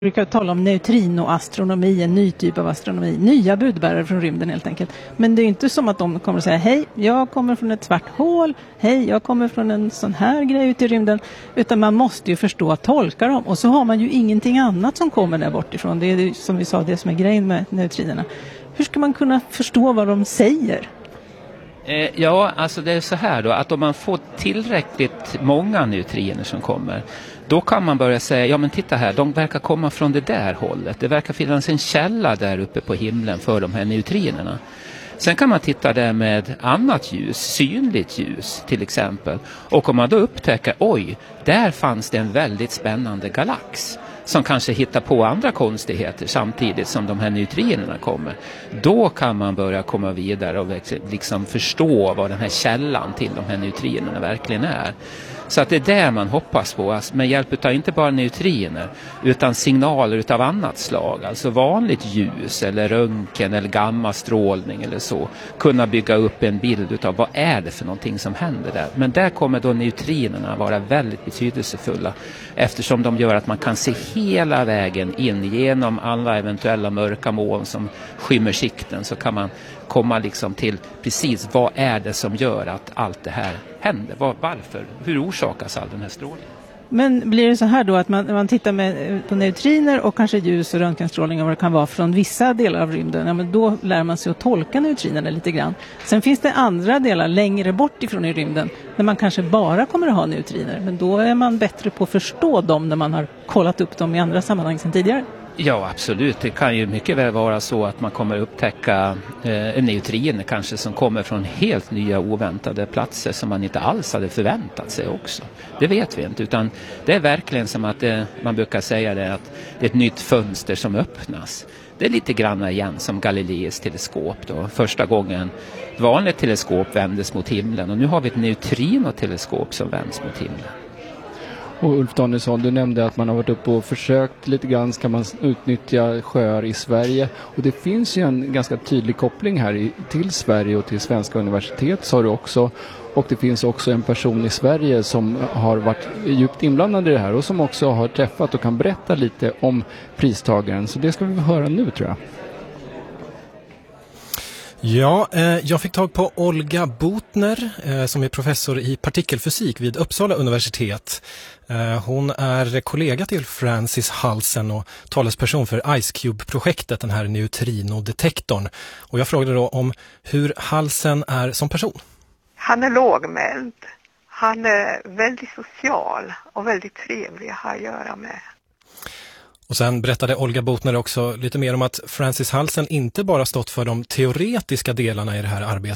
Vi brukar tala om neutrinoastronomi, en ny typ av astronomi, nya budbärare från rymden helt enkelt. Men det är inte som att de kommer att säga hej, jag kommer från ett svart hål, hej, jag kommer från en sån här grej ut i rymden. Utan man måste ju förstå att tolka dem, och så har man ju ingenting annat som kommer där bortifrån. Det är som vi sa, det som är grejen med neutrinerna. Hur ska man kunna förstå vad de säger? Ja, alltså det är så här då, att om man får tillräckligt många neutriner som kommer, då kan man börja säga, ja men titta här, de verkar komma från det där hållet. Det verkar finnas en källa där uppe på himlen för de här neutrinerna. Sen kan man titta där med annat ljus, synligt ljus till exempel. Och om man då upptäcker, oj, där fanns det en väldigt spännande galax som kanske hittar på andra konstigheter samtidigt som de här neutrinerna kommer. Då kan man börja komma vidare och liksom förstå vad den här källan till de här neutrinerna verkligen är. Så att det är det man hoppas på, alltså med hjälp av inte bara neutriner utan signaler utav annat slag, alltså vanligt ljus eller röntgen eller gammastrålning eller så, kunna bygga upp en bild utav vad är det för någonting som händer där. Men där kommer då neutrinerna vara väldigt betydelsefulla, eftersom de gör att man kan se hela vägen in genom alla eventuella mörka moln som skymmer sikten, så kan man komma liksom till precis vad är det som gör att allt det här händer. Varför? Hur orsakas all den här strålningen? Men blir det så här då att man tittar på neutriner och kanske ljus och röntgenstrålning och vad det kan vara från vissa delar av rymden, ja, men då lär man sig att tolka neutrinerna lite grann. Sen finns det andra delar längre bort ifrån i rymden där man kanske bara kommer att ha neutriner, men då är man bättre på att förstå dem när man har kollat upp dem i andra sammanhang sedan tidigare. Ja, absolut. Det kan ju mycket väl vara så att man kommer upptäcka neutriner kanske som kommer från helt nya oväntade platser som man inte alls hade förväntat sig också. Det vet vi inte, utan det är verkligen som att man brukar säga det, att det är ett nytt fönster som öppnas. Det är lite grann igen som Galileis teleskop då. Första gången ett vanligt teleskop vändes mot himlen, och nu har vi ett neutrinoteleskop som vänds mot himlen. Och Ulf Danielsson, du nämnde att man har varit uppe och försökt lite grann, ska man utnyttja sjöar i Sverige. Och det finns ju en ganska tydlig koppling här till Sverige och till svenska universitet, sa du också. Och det finns också en person i Sverige som har varit djupt inblandad i det här och som också har träffat och kan berätta lite om pristagaren. Så det ska vi höra nu, tror jag. Ja, jag fick tag på Olga Botner som är professor i partikelfysik vid Uppsala universitet. Hon är kollega till Francis Halsen och talesperson för IceCube-projektet, den här neutrinodetektorn. Och jag frågade då om hur Halsen är som person. Han är lågmäld. Han är väldigt social och väldigt trevlig att ha att göra med. Och sen berättade Olga Botner också lite mer om att Francis Halsen inte bara stått för de teoretiska delarna i det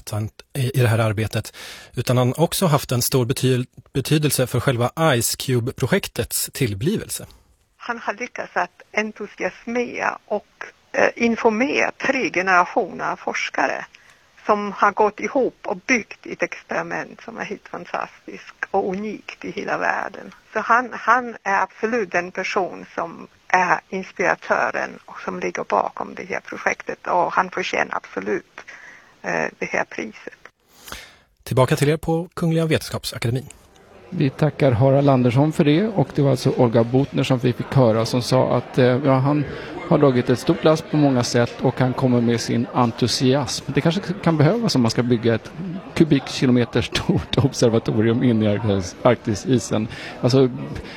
här arbetet, utan han också haft en stor betydelse för själva IceCube-projektets tillblivelse. Han har lyckats att entusiasmera och informera 3 generationer av forskare som har gått ihop och byggt ett experiment som är helt fantastiskt och unikt i hela världen. Så han är absolut den person som är inspiratören och som ligger bakom det här projektet, och han förtjänar absolut det här priset. Tillbaka till er på Kungliga Vetenskapsakademin. Vi tackar Harald Andersson för det, och det var alltså Olga Botner som vi fick höra som sa att han har dragit ett stort last på många sätt och han kommer med sin entusiasm. Det kanske kan behövas om man ska bygga ett kubikkilometer stort observatorium in i Arktisisen. Alltså,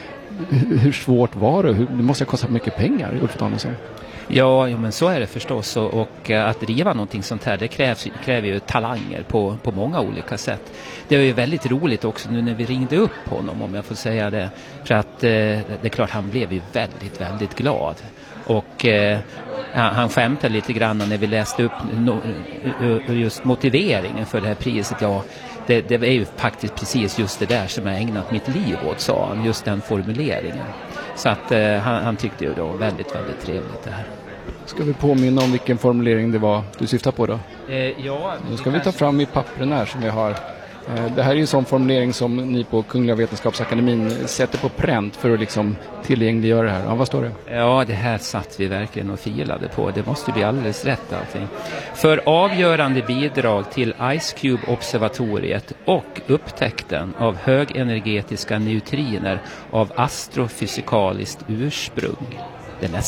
hur svårt var det? Det måste ha kostat mycket pengar, Ulf Danielsson. Ja, men så är det förstås, och att driva någonting sånt här, det kräver ju talanger på många olika sätt. Det var ju väldigt roligt också nu när vi ringde upp honom, om jag får säga det, för att det är klart han blev ju väldigt, väldigt glad. Och han skämtade lite grann när vi läste upp just motiveringen för det här priset. Ja, det är ju faktiskt precis just det där som jag ägnat mitt liv åt, sa han, just den formuleringen. Så att han tyckte ju då väldigt, väldigt trevligt det här. Ska vi påminna om vilken formulering det var du syftar på då? Ja. Då ska vi ta fram i pappren här som vi har. Det här är ju en sån formulering som ni på Kungliga Vetenskapsakademin sätter på pränt för att liksom tillgängliggöra det här. Ja, vad står det? Ja, det här satt vi verkligen och filade på. Det måste bli alldeles rätt allting. För avgörande bidrag till IceCube-observatoriet och upptäckten av högenergetiska neutriner av astrofysikaliskt ursprung. det nästa